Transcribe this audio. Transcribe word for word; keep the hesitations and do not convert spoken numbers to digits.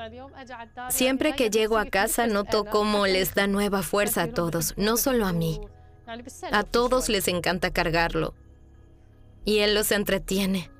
Siempre que llego a casa noto cómo les da nueva fuerza a todos, no solo a mí. A todos les encanta cargarlo. Y él los entretiene.